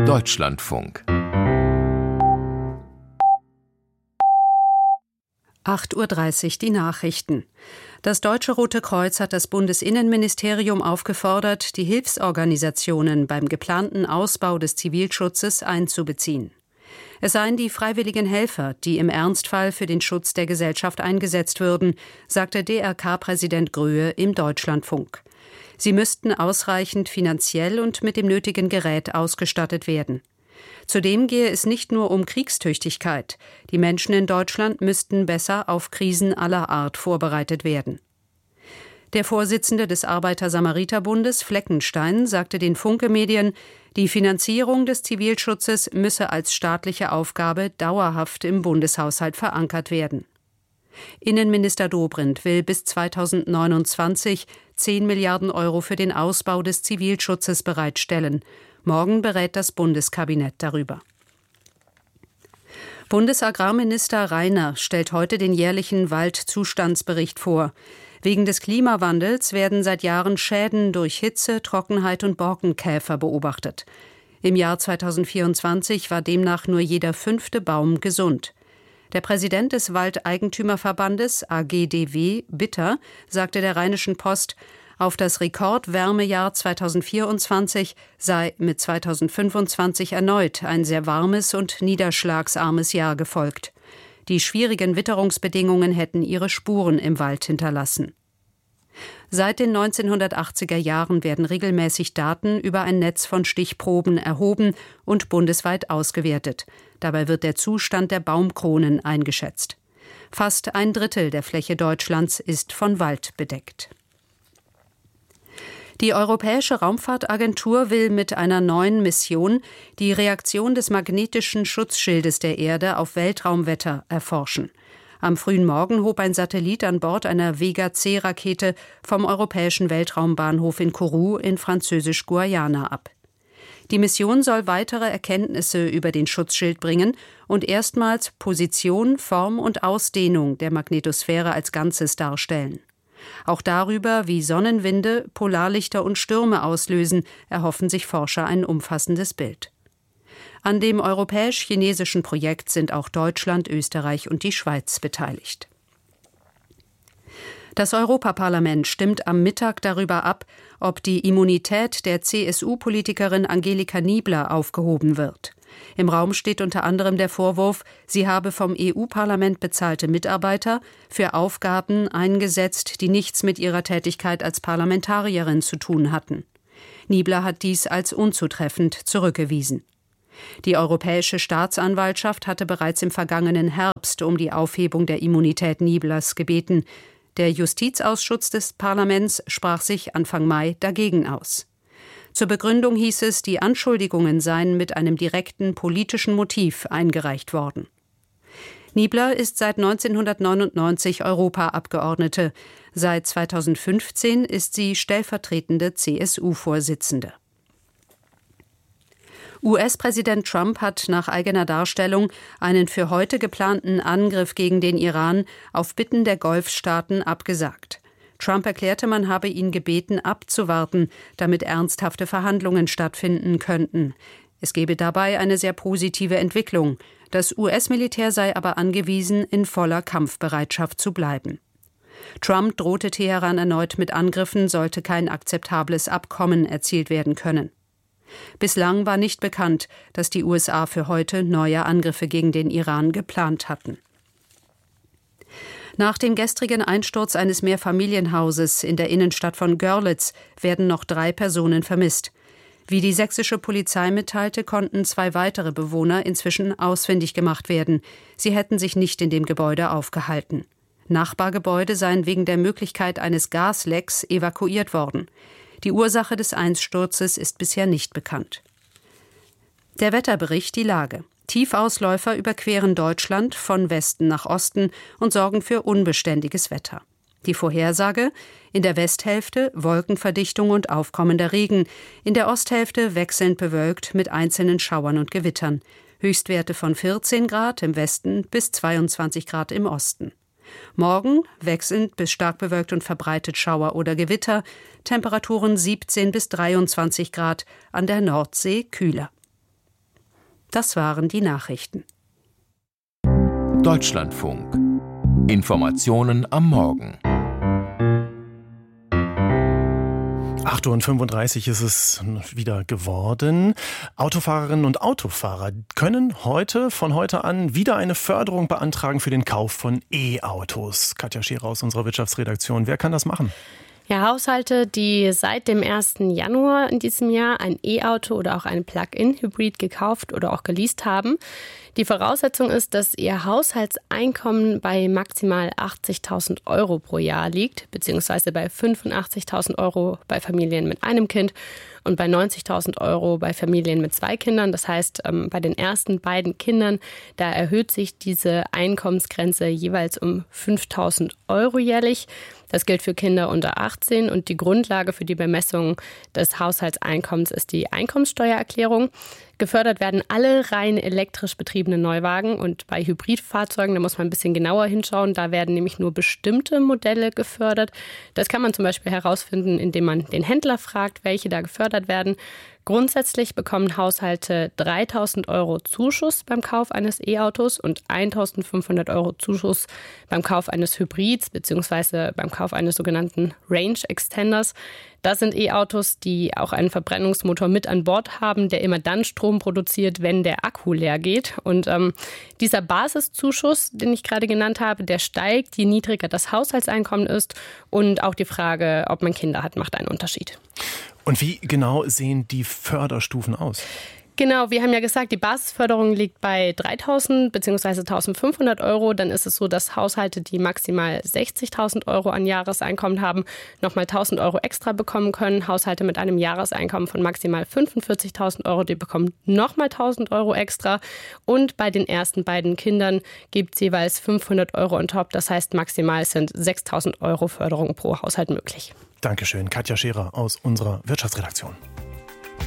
Deutschlandfunk 8:30 Uhr die Nachrichten. Das Deutsche Rote Kreuz hat das Bundesinnenministerium aufgefordert, die Hilfsorganisationen beim geplanten Ausbau des Zivilschutzes einzubeziehen. Es seien die freiwilligen Helfer, die im Ernstfall für den Schutz der Gesellschaft eingesetzt würden, sagte DRK-Präsident Gröhe im Deutschlandfunk. Sie müssten ausreichend finanziell und mit dem nötigen Gerät ausgestattet werden. Zudem gehe es nicht nur um Kriegstüchtigkeit. Die Menschen in Deutschland müssten besser auf Krisen aller Art vorbereitet werden. Der Vorsitzende des Arbeiter-Samariter-Bundes, Fleckenstein, sagte den Funke-Medien, die Finanzierung des Zivilschutzes müsse als staatliche Aufgabe dauerhaft im Bundeshaushalt verankert werden. Innenminister Dobrindt will bis 2029 10 Milliarden Euro für den Ausbau des Zivilschutzes bereitstellen. Morgen berät das Bundeskabinett darüber. Bundesagrarminister Reiner stellt heute den jährlichen Waldzustandsbericht vor. Wegen des Klimawandels werden seit Jahren Schäden durch Hitze, Trockenheit und Borkenkäfer beobachtet. Im Jahr 2024 war demnach nur jeder 5. Baum gesund. Der Präsident des Waldeigentümerverbandes AGDW, Bitter, sagte der Rheinischen Post, auf das Rekordwärmejahr 2024 sei mit 2025 erneut ein sehr warmes und niederschlagsarmes Jahr gefolgt. Die schwierigen Witterungsbedingungen hätten ihre Spuren im Wald hinterlassen. Seit den 1980er Jahren werden regelmäßig Daten über ein Netz von Stichproben erhoben und bundesweit ausgewertet. Dabei wird der Zustand der Baumkronen eingeschätzt. Fast 1/3 der Fläche Deutschlands ist von Wald bedeckt. Die Europäische Raumfahrtagentur will mit einer neuen Mission die Reaktion des magnetischen Schutzschildes der Erde auf Weltraumwetter erforschen. Am frühen Morgen hob ein Satellit an Bord einer Vega-C-Rakete vom europäischen Weltraumbahnhof in Kourou in Französisch-Guayana ab. Die Mission soll weitere Erkenntnisse über den Schutzschild bringen und erstmals Position, Form und Ausdehnung der Magnetosphäre als Ganzes darstellen. Auch darüber, wie Sonnenwinde, Polarlichter und Stürme auslösen, erhoffen sich Forscher ein umfassendes Bild. An dem europäisch-chinesischen Projekt sind auch Deutschland, Österreich und die Schweiz beteiligt. Das Europaparlament stimmt am Mittag darüber ab, ob die Immunität der CSU-Politikerin Angelika Niebler aufgehoben wird. Im Raum steht unter anderem der Vorwurf, sie habe vom EU-Parlament bezahlte Mitarbeiter für Aufgaben eingesetzt, die nichts mit ihrer Tätigkeit als Parlamentarierin zu tun hatten. Niebler hat dies als unzutreffend zurückgewiesen. Die Europäische Staatsanwaltschaft hatte bereits im vergangenen Herbst um die Aufhebung der Immunität Nieblers gebeten. Der Justizausschuss des Parlaments sprach sich Anfang Mai dagegen aus. Zur Begründung hieß es, die Anschuldigungen seien mit einem direkten politischen Motiv eingereicht worden. Niebler ist seit 1999 Europaabgeordnete. Seit 2015 ist sie stellvertretende CSU-Vorsitzende. US-Präsident Trump hat nach eigener Darstellung einen für heute geplanten Angriff gegen den Iran auf Bitten der Golfstaaten abgesagt. Trump erklärte, man habe ihn gebeten, abzuwarten, damit ernsthafte Verhandlungen stattfinden könnten. Es gebe dabei eine sehr positive Entwicklung. Das US-Militär sei aber angewiesen, in voller Kampfbereitschaft zu bleiben. Trump drohte Teheran erneut mit Angriffen, sollte kein akzeptables Abkommen erzielt werden können. Bislang war nicht bekannt, dass die USA für heute neue Angriffe gegen den Iran geplant hatten. Nach dem gestrigen Einsturz eines Mehrfamilienhauses in der Innenstadt von Görlitz werden noch 3 Personen vermisst. Wie die sächsische Polizei mitteilte, konnten 2 weitere Bewohner inzwischen ausfindig gemacht werden. Sie hätten sich nicht in dem Gebäude aufgehalten. Nachbargebäude seien wegen der Möglichkeit eines Gaslecks evakuiert worden. Die Ursache des Einsturzes ist bisher nicht bekannt. Der Wetterbericht, die Lage. Tiefausläufer überqueren Deutschland von Westen nach Osten und sorgen für unbeständiges Wetter. Die Vorhersage: in der Westhälfte Wolkenverdichtung und aufkommender Regen, in der Osthälfte wechselnd bewölkt mit einzelnen Schauern und Gewittern. Höchstwerte von 14 Grad im Westen bis 22 Grad im Osten. Morgen wechselnd bis stark bewölkt und verbreitet Schauer oder Gewitter, Temperaturen 17 bis 23 Grad, an der Nordsee kühler. Das waren die Nachrichten. Deutschlandfunk. Informationen am Morgen. 8:35 Uhr ist es wieder geworden. Autofahrerinnen und Autofahrer können von heute an wieder eine Förderung beantragen für den Kauf von E-Autos. Katja Scherer aus unserer Wirtschaftsredaktion. Wer kann das machen? Ja, Haushalte, die seit dem 1. Januar in diesem Jahr ein E-Auto oder auch ein Plug-in-Hybrid gekauft oder auch geleast haben. Die Voraussetzung ist, dass ihr Haushaltseinkommen bei maximal 80.000 Euro pro Jahr liegt, beziehungsweise bei 85.000 Euro bei Familien mit einem Kind und bei 90.000 Euro bei Familien mit 2 Kindern. Das heißt, bei den ersten beiden Kindern, da erhöht sich diese Einkommensgrenze jeweils um 5.000 Euro jährlich. Das gilt für Kinder unter 18 und die Grundlage für die Bemessung des Haushaltseinkommens ist die Einkommenssteuererklärung. Gefördert werden alle rein elektrisch betriebenen Neuwagen und bei Hybridfahrzeugen, da muss man ein bisschen genauer hinschauen, da werden nämlich nur bestimmte Modelle gefördert. Das kann man zum Beispiel herausfinden, indem man den Händler fragt, welche da gefördert werden. Grundsätzlich bekommen Haushalte 3.000 Euro Zuschuss beim Kauf eines E-Autos und 1.500 Euro Zuschuss beim Kauf eines Hybrids bzw. beim Kauf eines sogenannten Range Extenders. Das sind E-Autos, die auch einen Verbrennungsmotor mit an Bord haben, der immer dann Strom produziert, wenn der Akku leer geht. Und dieser Basiszuschuss, den ich gerade genannt habe, der steigt, je niedriger das Haushaltseinkommen ist. Und auch die Frage, ob man Kinder hat, macht einen Unterschied. Und wie genau sehen die Förderstufen aus? Genau, wir haben ja gesagt, die Basisförderung liegt bei 3.000 bzw. 1.500 Euro. Dann ist es so, dass Haushalte, die maximal 60.000 Euro an Jahreseinkommen haben, nochmal 1.000 Euro extra bekommen können. Haushalte mit einem Jahreseinkommen von maximal 45.000 Euro, die bekommen nochmal 1.000 Euro extra. Und bei den ersten beiden Kindern gibt es jeweils 500 Euro on top. Das heißt, maximal sind 6.000 Euro Förderung pro Haushalt möglich. Dankeschön, Katja Scherer aus unserer Wirtschaftsredaktion.